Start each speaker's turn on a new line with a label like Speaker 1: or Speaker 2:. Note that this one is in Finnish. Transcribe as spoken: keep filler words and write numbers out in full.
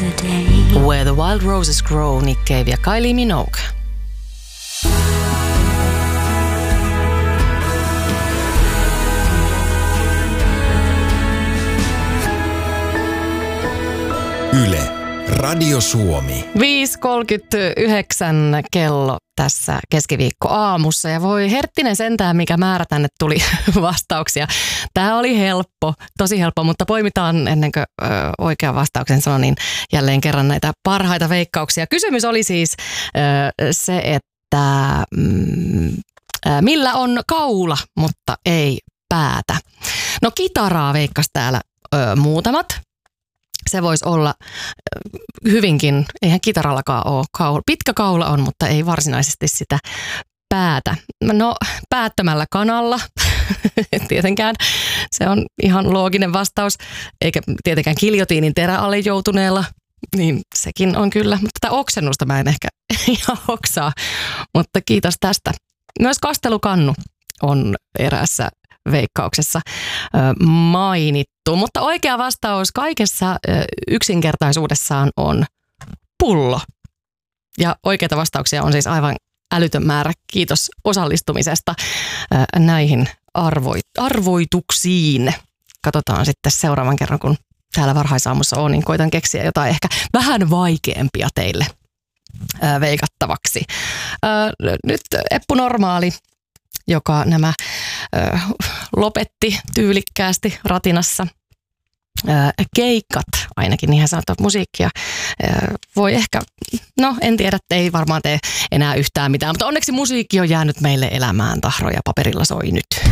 Speaker 1: today.
Speaker 2: Where the Wild Roses Grow, Nick Cave ja Kylie Minogue.
Speaker 3: Yle, Radio Suomi.
Speaker 2: viisi kolmekymmentäyhdeksän kello tässä keskiviikkoaamussa ja voi herttinen sentään, mikä määrä tänne tuli vastauksia. Tämä oli helppo, tosi helppo, mutta poimitaan ennen kuin ö, oikean vastauksen sanon, niin jälleen kerran näitä parhaita veikkauksia. Kysymys oli siis ö, se, että mm, ö, millä on kaula, mutta ei päätä. No kitaraa veikkas täällä ö, muutamat. Se voisi olla hyvinkin, eihän kitarallakaan ole kaula. Pitkä kaula on, mutta ei varsinaisesti sitä päätä. No päättömällä kanalla, tietenkään se on ihan looginen vastaus, eikä tietenkään kiljotiinin terä alle joutuneella, niin sekin on kyllä. Mutta tätä oksennusta mä en ehkä ihan oksaa, mutta kiitos tästä. Myös kastelukannu on eräässä veikkauksessa ö, mainittu, mutta oikea vastaus kaikessa ö, yksinkertaisuudessaan on pullo. Ja oikeita vastauksia on siis aivan älytön määrä. Kiitos osallistumisesta ö, näihin arvoi, arvoituksiin. Katsotaan sitten seuraavan kerran, kun täällä varhaisaamussa on, niin koitan keksiä jotain ehkä vähän vaikeampia teille ö, veikattavaksi. Ö, nyt Eppu Normaali, joka nämä ö, lopetti tyylikkäästi ratinassa. Ö, keikat, ainakin niinhän sanotaan musiikkia, ö, voi ehkä, no en tiedä, ei varmaan tee enää yhtään mitään, mutta onneksi musiikki on jäänyt meille elämään, tahroja paperilla soi nyt.